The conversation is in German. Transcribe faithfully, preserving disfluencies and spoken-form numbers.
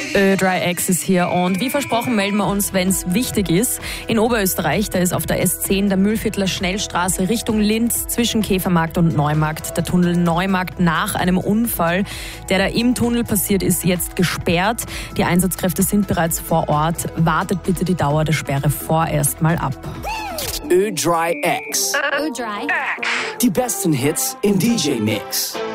Ö-Dry X ist hier und wie versprochen melden wir uns, wenn es wichtig ist. In Oberösterreich, da ist auf der S zehn der Mühlviertler Schnellstraße Richtung Linz zwischen Käfermarkt und Neumarkt der Tunnel Neumarkt nach einem Unfall, der da im Tunnel passiert ist, jetzt gesperrt. Die Einsatzkräfte sind bereits vor Ort. Wartet bitte die Dauer der Sperre vorerst mal ab. Ö-Dry X. Ö-Dry. Die besten Hits im D J-Mix.